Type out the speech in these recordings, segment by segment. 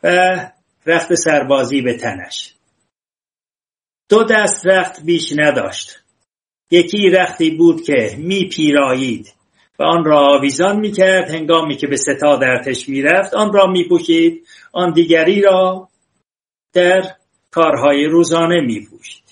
و رخت سربازی به تنش. 2 دست رخت بیش نداشت. یکی رختی بود که می پیرایید و آن را آویزان می کرد، هنگامی که به ستاد ارتش می رفت آن را می پوشید، آن دیگری را در کارهای روزانه می پوشید.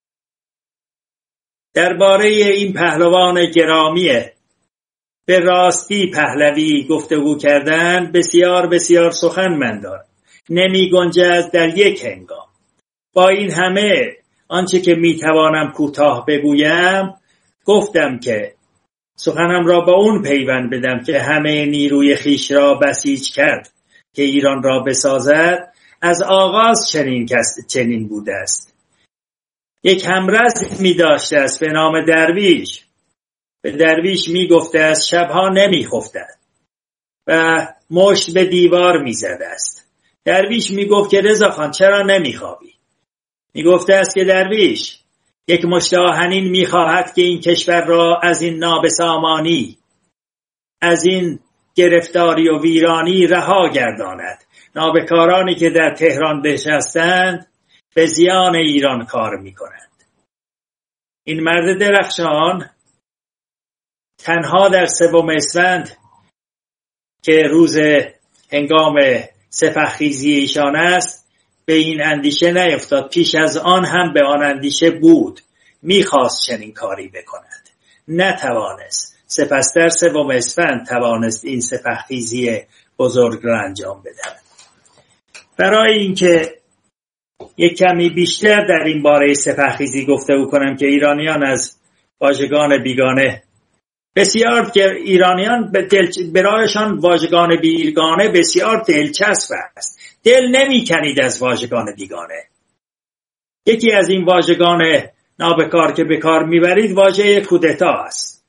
درباره این پهلوان گرامی به راستی پهلوی گفتگو کردن بسیار بسیار سخن دارد، نمی گنجد در یک هنگام. با این همه آنچه که می توانم کوتاه بگویم، گفتم که سخنم را با اون پیوند بدم که همه نیروی خیش را بسیج کرد که ایران را بسازد. از آغاز چنین بوده است. یک همرز می داشته است به نام درویش. به درویش می گفته است شبها نمی خفتد و مشت به دیوار می زده است. درویش می گفت که رضا خان چرا نمی خوابی؟ می گفته است که درویش یک مشت آهنین می خواهد که این کشور را از این نابسامانی، از این گرفتاری و ویرانی رها گرداند. نابکارانی که در تهران نشستند به زیان ایران کار می کنند. این مرد درخشان تنها در 3 اسفند که روز هنگام سپهخیزی ایشان است به این اندیشه نیفتاد. پیش از آن هم به آن اندیشه بود، میخواست چنین کاری بکند، نتوانست. سپس در 3 اسفند توانست این سپهخیزی بزرگ را انجام بدهد. برای اینکه یک کمی بیشتر در این باره سپهخیزی گفتگو کنم که ایرانیان از واژگان بیگانه بسیار، که ایرانیان برایشان واژگان بیگانه بسیار دلچسب است. دل نمی کنید از واژگان بیگانه. یکی از این واژگان نابکار که به کار میبرید واژه کودتا است.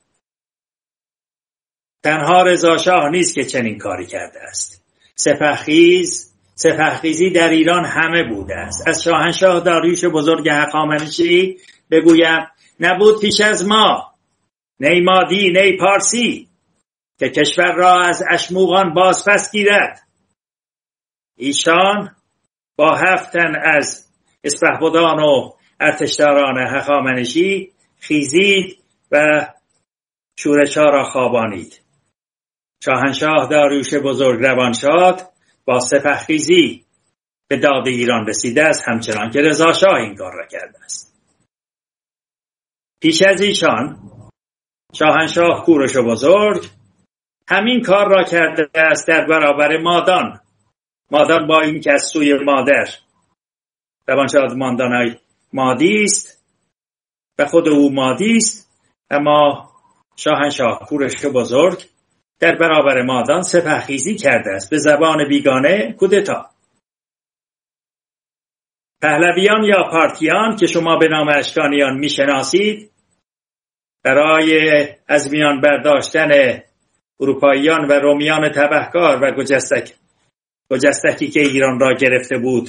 تنها رضا شاه نیست که چنین کاری کرده است. سپهخیزی در ایران همه بوده است. از شاهنشاه داریوش بزرگ هخامنشی بگویم نبود پیش از ما نی مادی نی پارسی که کشور را از اشموغان بازپس گیرد. ایشان با 7 تن از اسپهبدان و ارتشداران هخامنشی خیزید و شورش‌ها را خوابانید. شاهنشاه داریوش بزرگ روانشاد با سپهخیزی به داد ایران رسیده است، همچنان که رضا شاه این کار را کرده است. پیش از ایشان شاهنشاه کوروش بزرگ همین کار را کرده است در برابر مادان. مادان با این که از سوی مادر روانشاد ماندانای مادی است و خود او مادی است، اما شاهنشاه کوروش بزرگ در برابر مادان سپهخیزی کرده است، به زبان بیگانه کودتا. پهلویان یا پارتیان که شما به نام اشکانیان میشناسید، برای از میان برداشتن اروپاییان و رومیان تبهکار و گجستکی که ایران را گرفته بود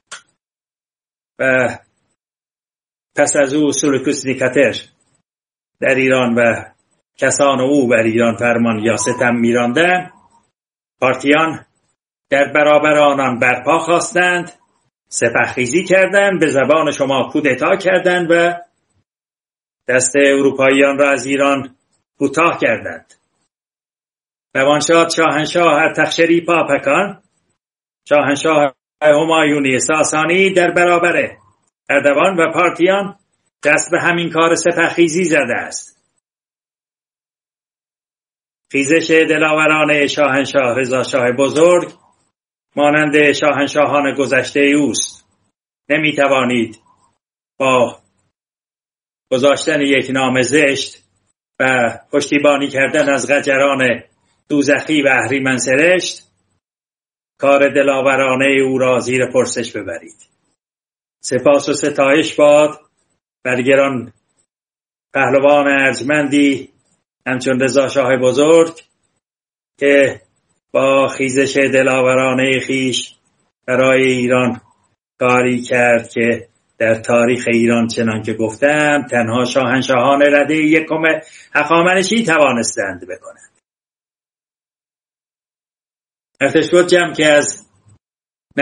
و پس از او سلوکوس نیکاتر در ایران و کسان او بر ایران فرمان یا ستم می‌راندند، پارتیان در برابر آنان برپا خواستند، سپهخیزی کردند، به زبان شما کودتا کردند و دست اروپاییان را از ایران کوتاه کردند. روانشاد شاهنشاه ارتخشری پاپکان، شاهنشاه همایونی ساسانی در برابر اردوان و پارتیان دست به همین کار سپهخیزی زده است. خیزش دلاوران شاهنشاه رضا شاه بزرگ مانند شاهنشاهان گذشته اوست. نمی توانید با گذاشتن یک نام زشت و پشتیبانی کردن از قجران دوزخی و اهریمن سرشت کار دلاورانه او را زیر پرسش ببرید. سپاس و ستایش باد بر گران پهلوان ارجمندی همچون رضا شاه بزرگ که با خیزش دلاورانه خیش برای ایران کاری کرد که در تاریخ ایران چنان که گفتم تنها شاهنشاهان رده یکم هخامنشی توانستند بکنند. ارتشگرجم که از